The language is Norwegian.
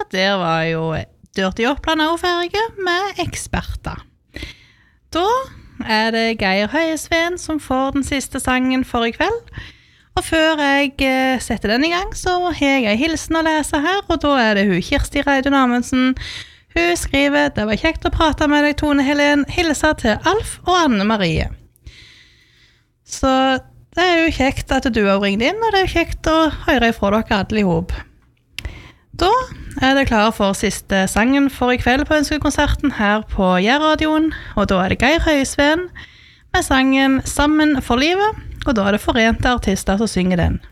Og der var jo Dirty Oppland også ferdig med eksperter. Da det Geir Høyesveen som får den siste sangen for I kveld. Og før jeg setter den I gang, så har jeg en hilsen å lese her, og da det hun Kirsti Reidun Amundsen. Hun skriver, det var kjekt å prate med deg, Tone Helen. Hilser til Alf og Anne Marie. Så det jo kjekt at du har ringt inn, og det jo kjekt å høre ifra dere alle I hop. Da det klare for siste sangen for I kveld på ønskekonserten her på Jærradioen, og da det Geir Høyesveen med sangen Sammen for livet, og da det forente artister som synger den.